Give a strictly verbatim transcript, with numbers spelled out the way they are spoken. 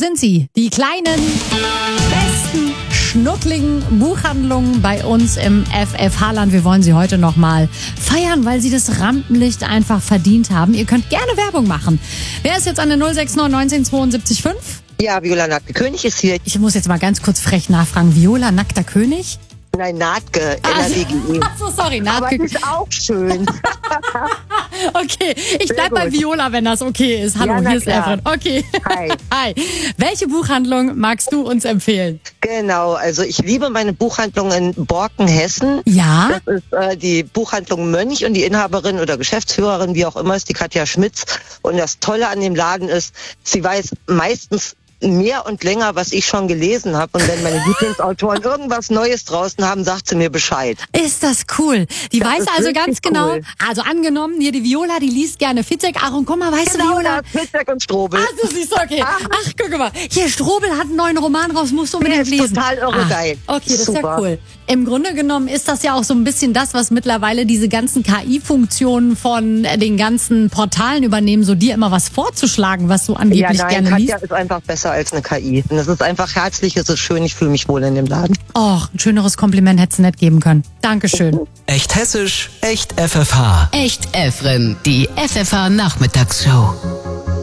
sind sie, die kleinen, besten, schnuckligen Buchhandlungen bei uns im F F H-Land. Wir wollen sie heute nochmal feiern, weil sie das Rampenlicht einfach verdient haben. Ihr könnt gerne Werbung machen. Wer ist jetzt an der null sechs neun neunzehn zweiundsiebzig fünf? Ja, Viola Nackte König ist hier. Ich muss jetzt mal ganz kurz frech nachfragen. Viola Nackter König? Nein, Nahtke, N R W G E. Achso, sorry, Nahtke. Aber das ist auch schön. Okay, ich bleib bei Viola, wenn das okay ist. Hallo, Ja, na hier ist klar. Efren. Okay. Hi. Hi. Welche Buchhandlung magst du uns empfehlen? Genau, also ich liebe meine Buchhandlung in Borken, Hessen. Ja? Das ist äh, die Buchhandlung Mönch und die Inhaberin oder Geschäftsführerin, wie auch immer, ist die Katja Schmitz. Und das Tolle an dem Laden ist, sie weiß meistens mehr und länger, was ich schon gelesen habe. Und wenn meine Lieblingsautoren irgendwas Neues draußen haben, sagt sie mir Bescheid. Ist das cool. Die Das weiß ist also richtig ganz genau, cool. also angenommen, hier die Viola, die liest gerne Fitzek. Ach, und guck mal, weißt du, Viola? das Fitzek und Strobel. Ach, du siehst, okay. Ach, guck mal. Hier, Strobel hat einen neuen Roman raus, musst du Der unbedingt ist lesen. total irre Ah, geil. Okay, das ist ja Super. cool. Im Grunde genommen ist das ja auch so ein bisschen das, was mittlerweile diese ganzen K I-Funktionen von äh, den ganzen Portalen übernehmen, so dir immer was vorzuschlagen, was du Ja, angeblich nein, gerne Katja liest. ist einfach besser als eine K I. Und es ist einfach herzlich, es ist schön, ich fühle mich wohl in dem Laden. Och, ein schöneres Kompliment hättest du nicht geben können. Dankeschön. Echt hessisch, echt F F H. Echt Efren, die F F H Nachmittagsshow.